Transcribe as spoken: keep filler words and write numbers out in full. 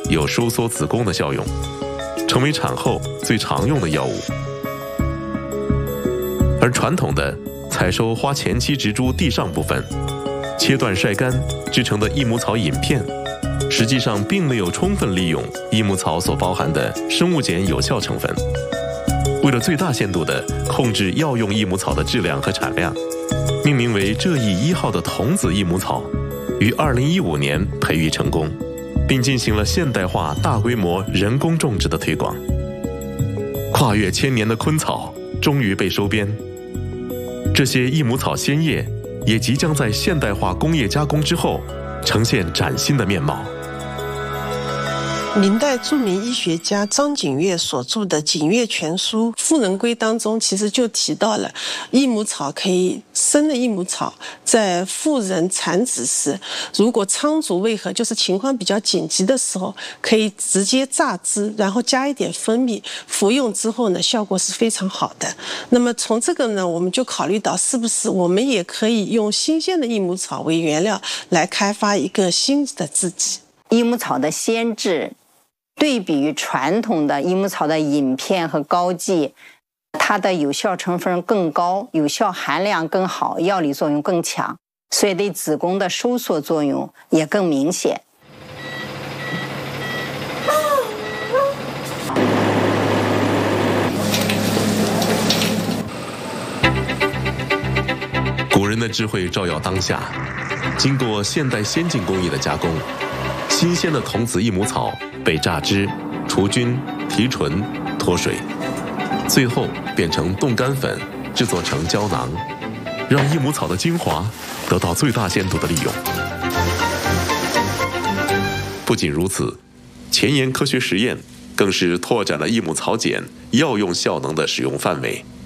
有收缩子宫的效用，成为产后最常用的药物。而传统的采收花前期植株地上部分，切断晒干制成的益母草饮片，实际上并没有充分利用益母草所包含的生物碱有效成分。为了最大限度地控制药用益母草的质量和产量，命名为浙益一号的童子益母草，于二零一五年培育成功，并进行了现代化大规模人工种植的推广。跨越千年的昆草终于被收编，这些益母草鲜叶也即将在现代化工业加工之后呈现崭新的面貌。 明代著名医学家张景岳所著的《景岳全书·妇人归》当中，其实就提到了益母草可以生的益母草，在妇人产子时，如果仓卒未合，就是情况比较紧急的时候，可以直接榨汁，然后加一点蜂蜜，服用之后呢，效果是非常好的。那么从这个呢，我们就考虑到是不是我们也可以用新鲜的益母草为原料来开发一个新的制剂。 益母草的鲜制对比于传统的益母草的饮片和膏剂，它的有效成分更高，有效含量更好，药理作用更强，所以对子宫的收缩作用也更明显。 古人的智慧照耀当下，经过现代先进工艺的加工，新鲜的童子益母草被榨汁、除菌、提纯、脱水，最后变成冻干粉，制作成胶囊，让益母草的精华得到最大限度的利用。不仅如此，前沿科学实验更是拓展了益母草碱药用效能的使用范围。